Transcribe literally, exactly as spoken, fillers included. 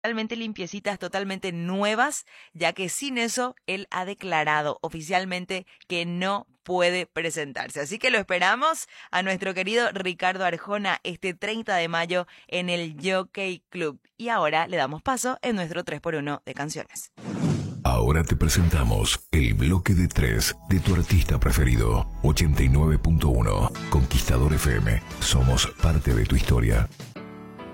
totalmente limpiecitas, totalmente nuevas, ya que sin eso él ha declarado oficialmente que no puede presentarse. Así que lo esperamos a nuestro querido Ricardo Arjona este treinta de mayo en el Jockey Club. Y ahora le damos paso en nuestro tres por uno de canciones. Ahora te presentamos el bloque de tres de tu artista preferido. ochenta y nueve punto uno Conquistador F M. Somos parte de tu historia.